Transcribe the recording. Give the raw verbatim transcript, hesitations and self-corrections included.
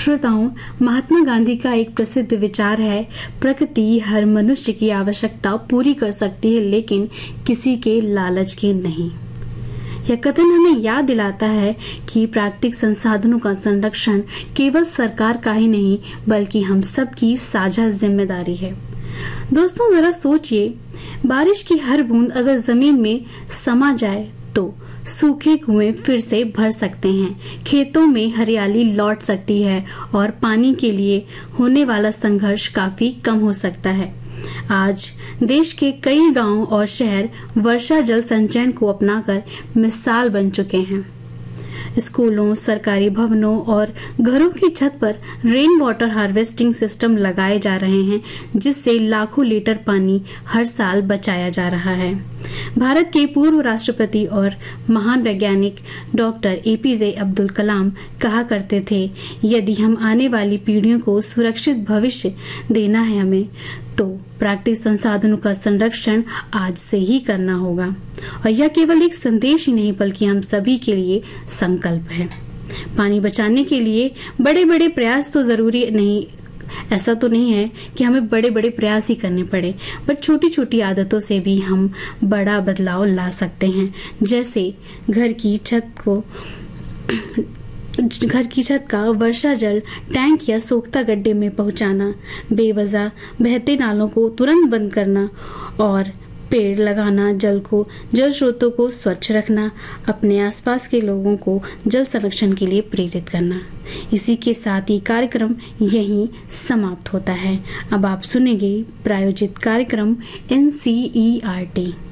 श्रोताओं, महात्मा गांधी का एक प्रसिद्ध विचार है, प्रकृति हर मनुष्य की आवश्यकता पूरी कर सकती है, लेकिन किसी के लालच की नहीं। यह कथन हमें याद दिलाता है कि प्राकृतिक संसाधनों का संरक्षण केवल सरकार का ही नहीं, बल्कि हम सब की साझा जिम्मेदारी है। दोस्तों, जरा सोचिए, बारिश की हर बूंद अगर जमीन में समा जाए तो सूखे कुएं फिर से भर सकते हैं, खेतों में हरियाली लौट सकती है और पानी के लिए होने वाला संघर्ष काफी कम हो सकता है। आज देश के कई गांव और शहर वर्षा जल संचयन को अपनाकर मिसाल बन चुके हैं। स्कूलों, सरकारी भवनों और घरों की छत पर रेन वाटर हार्वेस्टिंग सिस्टम लगाए जा रहे हैं, जिससे लाखों लीटर पानी हर साल बचाया जा रहा है। भारत के पूर्व राष्ट्रपति और महान वैज्ञानिक डॉक्टर एपीजे अब्दुल कलाम कहा करते थे, यदि हम आने वाली पीढ़ियों को सुरक्षित भविष्य देना है हमें, तो प्राकृतिक संसाधनों का संरक्षण आज से ही करना होगा। और यह केवल एक संदेश ही नहीं, बल्कि हम सभी के लिए संकल्प है। पानी बचाने के लिए बड़े बड़े प्रयास तो जरूरी नहीं, ऐसा तो नहीं है कि हमें बड़े बड़े प्रयास ही करने पड़े, बट छोटी छोटी आदतों से भी हम बड़ा बदलाव ला सकते हैं। जैसे घर की छत को घर की छत का वर्षा जल टैंक या सोखता गड्ढे में पहुंचाना, बेवजह बहते नालों को तुरंत बंद करना और पेड़ लगाना, जल को जल स्रोतों को स्वच्छ रखना, अपने आसपास के लोगों को जल संरक्षण के लिए प्रेरित करना। इसी के साथ ही कार्यक्रम यहीं समाप्त होता है। अब आप सुनेंगे प्रायोजित कार्यक्रम N C E R T.